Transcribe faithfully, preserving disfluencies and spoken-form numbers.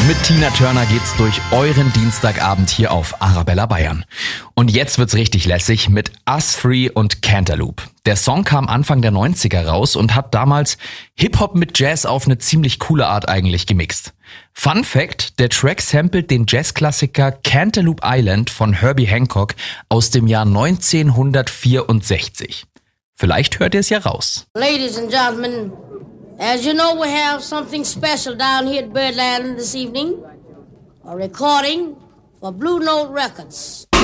Mit Tina Turner geht's durch euren Dienstagabend hier auf Arabella Bayern. Und jetzt wird's richtig lässig mit Us Free und Cantaloupe. Der Song kam Anfang der neunziger raus und hat damals Hip-Hop mit Jazz auf eine ziemlich coole Art eigentlich gemixt. Fun Fact, der Track samplet den Jazzklassiker Cantaloupe Island von Herbie Hancock aus dem Jahr neunzehnhundertvierundsechzig. Vielleicht hört ihr es ja raus. Ladies and gentlemen, as you know, we have something special down here at Birdland this evening. A recording for Blue Note Records.